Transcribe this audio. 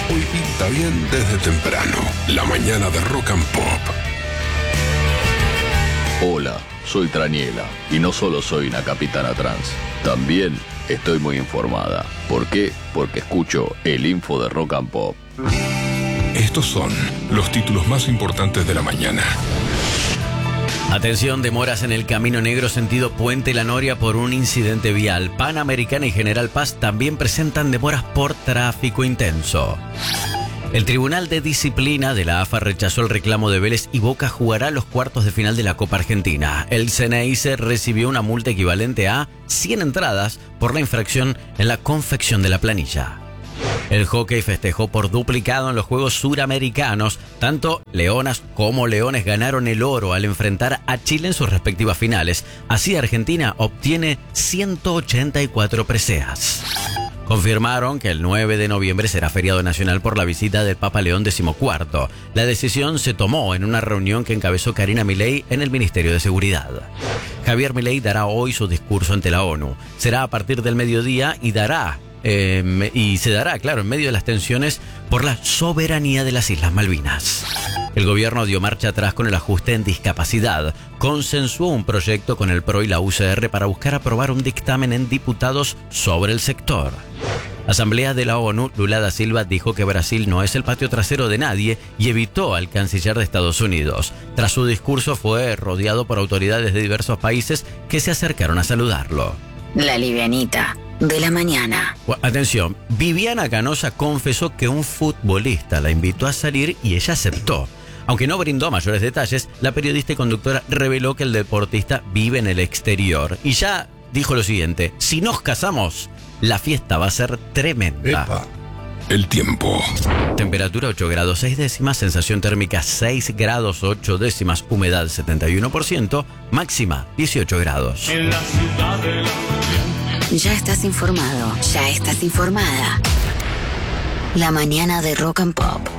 Hoy pinta bien desde temprano. La mañana de Rock and Pop. Hola, soy Traniela y no solo soy una capitana trans, también estoy muy informada. ¿Por qué? Porque escucho el info de Rock and Pop. Estos son los títulos más importantes de la mañana. Atención, demoras en el Camino Negro sentido Puente La Noria por un incidente vial. Panamericana y General Paz también presentan demoras por tráfico intenso. El Tribunal de Disciplina de la AFA rechazó el reclamo de Vélez y Boca jugará los cuartos de final de la Copa Argentina. El Ceneice recibió una multa equivalente a 100 entradas por la infracción en la confección de la planilla. El hockey festejó por duplicado en los Juegos Suramericanos. Tanto leonas como leones ganaron el oro al enfrentar a Chile en sus respectivas finales. Así Argentina obtiene 184 preseas. Confirmaron que el 9 de noviembre será feriado nacional por la visita del Papa León XIV. La decisión se tomó en una reunión que encabezó Karina Milei en el Ministerio de Seguridad. Javier Milei dará hoy su discurso ante la ONU. Será a partir del mediodía y se dará, claro, en medio de las tensiones por la soberanía de las Islas Malvinas. El gobierno dio marcha atrás con el ajuste en discapacidad. Consensuó un proyecto con el PRO y la UCR para buscar aprobar un dictamen en diputados sobre el sector. Asamblea de la ONU, Lula da Silva dijo que Brasil no es el patio trasero de nadie y evitó al canciller de Estados Unidos. Tras su discurso fue rodeado por autoridades de diversos países que se acercaron a saludarlo. La livianita de la mañana. Atención, Viviana Canosa confesó que un futbolista la invitó a salir y ella aceptó. Aunque no brindó mayores detalles, la periodista y conductora reveló que el deportista vive en el exterior. Y ya dijo lo siguiente: si nos casamos, la fiesta va a ser tremenda. Epa. El tiempo. Temperatura 8 grados 6 décimas, sensación térmica 6 grados 8 décimas, humedad 71%, máxima 18 grados. En la ciudad de la... Ya estás informado, ya estás informada. La mañana de Rock and Pop.